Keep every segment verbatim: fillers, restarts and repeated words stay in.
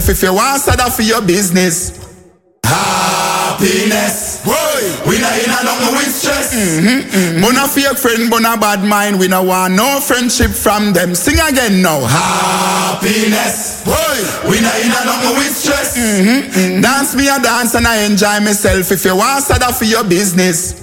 If you want sada for your business. Happiness. Whoa. We not in a nothing with stress. Mm-hmm, mm-hmm. But a fake friend, but a bad mind. We no want no friendship from them. Sing again now. Happiness. Whoa. We not in a nothing with stress. Mm-hmm, mm-hmm. Dance me a dance and I enjoy myself. If you want sada for your business.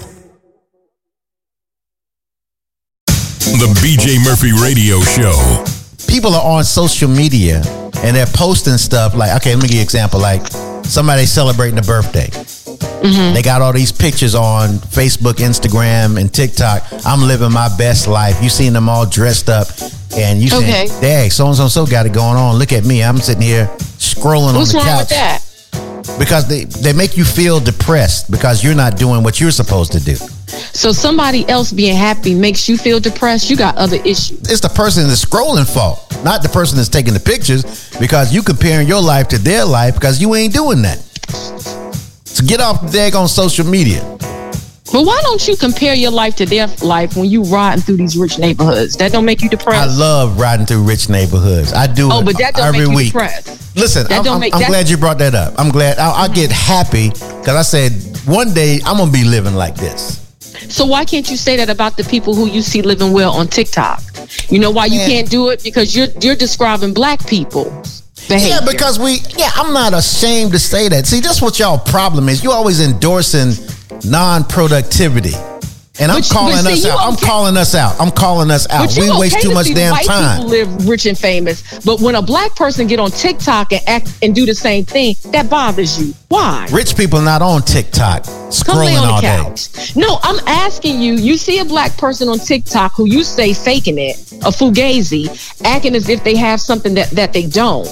The B J Murphy Radio Show. People are on social media and they're posting stuff like, okay, let me give you an example. Like somebody celebrating a birthday. Mm-hmm. They got all these pictures on Facebook, Instagram, and TikTok. I'm living my best life. You seen them all dressed up and you okay. saying, dang, so-and-so got it going on. Look at me. I'm sitting here scrolling What's on the wrong couch. with that? Because they, they make you feel depressed because you're not doing what you're supposed to do. So somebody else being happy makes you feel depressed. You got other issues. It's the person that's scrolling fault, not the person that's taking the pictures, because you comparing your life to their life because you ain't doing that. So get off the dag on social media. But why don't you compare your life to their life when you riding through these rich neighborhoods? That don't make you depressed? I love riding through rich neighborhoods. I do oh, it but that don't every make you week. Depressed. Listen, that I'm, don't I'm, make, I'm that... glad you brought that up. I'm glad. I'll, I'll get happy because I said one day I'm going to be living like this. So why can't you say that about the people who you see living well on TikTok? You know why you Man. can't do it? Because you're you're describing black people. Behavior. Yeah, because we, yeah, I'm not ashamed to say that. See, that's what y'all problem is. You always endorsing non-productivity. And I'm but, calling but see, us out. Okay. I'm calling us out. I'm calling us out. We okay waste too to much see damn white time. People live rich and famous, but when a black person get on TikTok and act and do the same thing, that bothers you. Why? Rich people not on TikTok scrolling on all the couch. day. No, I'm asking you. You see a black person on TikTok who you say faking it, a fugazi, acting as if they have something that, that they don't.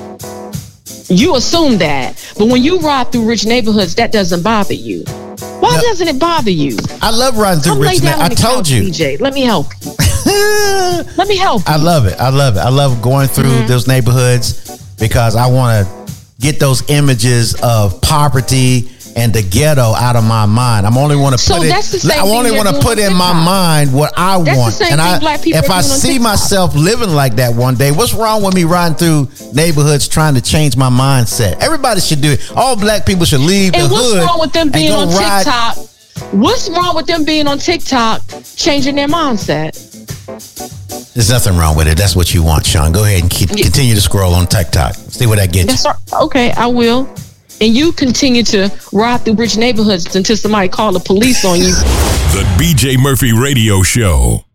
You assume that, but when you ride through rich neighborhoods, that doesn't bother you. Why no, doesn't it bother you? I love riding through Come rich neighborhoods. I told couch, you. D J, let me help you. Let me help you. I love it. I love it. I love going through mm-hmm. those neighborhoods because I want to get those images of poverty and the ghetto out of my mind. I'm only want to so put it. I only want to put in my mind what I that's want. The same and thing I, black people if I see TikTok. myself living like that one day, what's wrong with me riding through neighborhoods trying to change my mindset? Everybody should do it. All black people should leave and the what's hood. What's wrong with them being on ride. TikTok? What's wrong with them being on TikTok, changing their mindset? There's nothing wrong with it. That's what you want, Sean. Go ahead and keep, yeah. continue to scroll on TikTok. See where that gets you. Right. Okay, I will. And you continue to ride through rich neighborhoods until somebody call the police on you. The B J Murphy Radio Show.